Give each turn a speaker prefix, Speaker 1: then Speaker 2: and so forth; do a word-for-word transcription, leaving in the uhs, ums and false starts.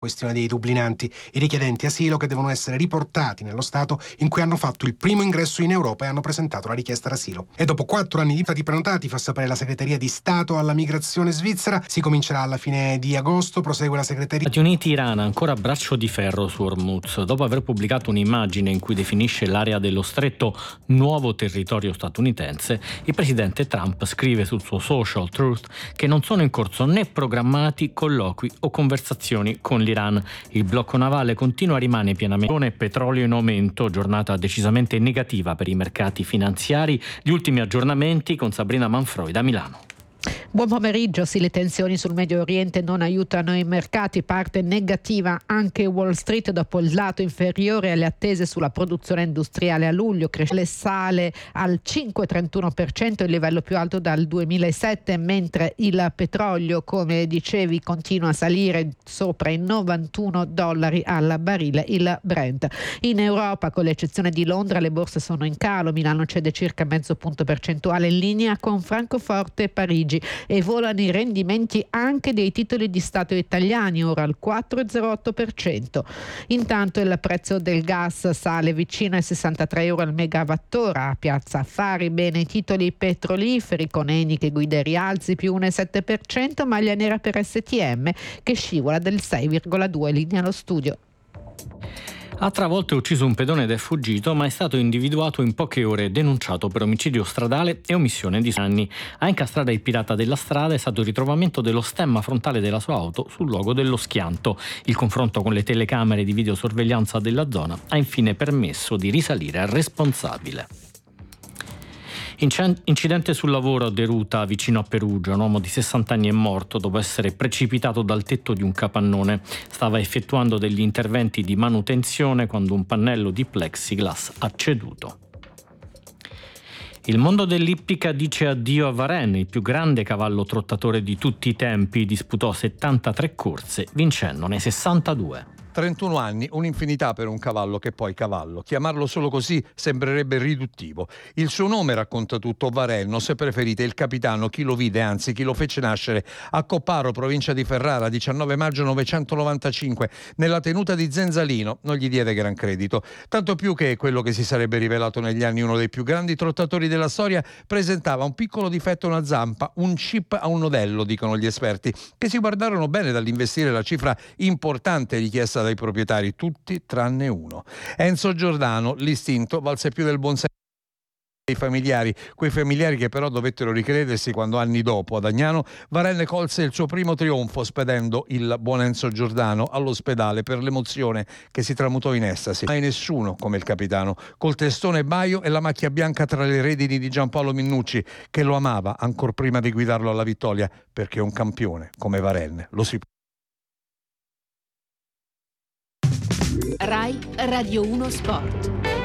Speaker 1: questione dei dublinanti, i richiedenti asilo che devono essere riportati nello Stato in cui hanno fatto il primo ingresso in Europa e hanno presentato la richiesta d'asilo. E dopo quattro anni di stati prenotati, fa sapere la segreteria di Stato alla migrazione svizzera, si comincerà alla fine di agosto, prosegue la segreteria.
Speaker 2: Stati Uniti-Iran ancora braccio di ferro su Hormuz. Dopo aver pubblicato un'immagine in cui definisce l'area dello stretto nuovo territorio statunitense, il presidente Trump scrive sul suo social Truth che non sono in corso né programmati colloqui o conversazioni con l'Iran. Il blocco navale continua a rimanere pienamente petrolio in aumento, giornata decisamente negativa per i mercati finanziari. Gli ultimi aggiornamenti con Sabrina Manfroi da Milano.
Speaker 3: Buon pomeriggio. Sì, le tensioni sul Medio Oriente non aiutano i mercati, parte negativa anche Wall Street dopo il lato inferiore alle attese sulla produzione industriale a luglio, cresce sale al cinque virgola trentuno per cento, il livello più alto dal duemilasette, mentre il petrolio, come dicevi, continua a salire sopra i novantuno dollari al barile, il Brent. In Europa, con l'eccezione di Londra, le borse sono in calo, Milano cede circa mezzo punto percentuale in linea con Francoforte e Parigi, e volano i rendimenti anche dei titoli di Stato italiani, ora al quattro virgola zero otto per cento. Intanto il prezzo del gas sale vicino ai sessantatré euro al megawattora. A Piazza Affari bene i titoli petroliferi con Eni che guida i rialzi più uno virgola sette per cento, maglia nera per S T M che scivola del sei virgola due per cento. Linea allo studio.
Speaker 2: Ha travolto e ucciso un pedone ed è fuggito, ma è stato individuato in poche ore e denunciato per omicidio stradale e omissione di anni. A incastrare il pirata della strada è stato il ritrovamento dello stemma frontale della sua auto sul luogo dello schianto. Il confronto con le telecamere di videosorveglianza della zona ha infine permesso di risalire al responsabile. Incidente sul lavoro a Deruta, vicino a Perugia. Un uomo di sessanta anni è morto dopo essere precipitato dal tetto di un capannone. Stava effettuando degli interventi di manutenzione quando un pannello di plexiglass ha ceduto. Il mondo dell'ippica dice addio a Varenne, il più grande cavallo trottatore di tutti i tempi. Disputò settantatré corse, vincendone sessantadue.
Speaker 4: trentuno anni, un'infinità per un cavallo che poi cavallo. Chiamarlo solo così sembrerebbe riduttivo. Il suo nome racconta tutto. Varenno, se preferite il capitano, chi lo vide, anzi chi lo fece nascere a Copparo, provincia di Ferrara, diciannove maggio novecentonovantacinque, nella tenuta di Zenzalino. Non gli diede gran credito, tanto più che quello che si sarebbe rivelato negli anni uno dei più grandi trottatori della storia presentava un piccolo difetto a una zampa, un chip a un nodello, dicono gli esperti, che si guardarono bene dall'investire la cifra importante richiesta dai proprietari, tutti tranne uno. Enzo Giordano, l'istinto valse più del buonsenso dei familiari, quei familiari che però dovettero ricredersi quando anni dopo ad Agnano Varenne colse il suo primo trionfo spedendo il buon Enzo Giordano all'ospedale per l'emozione che si tramutò in estasi. Mai nessuno come il capitano, col testone baio e la macchia bianca tra le redini di Giampaolo Minnucci, che lo amava ancor prima di guidarlo alla vittoria, perché un campione come Varenne lo si può.
Speaker 5: Rai Radio uno Sport.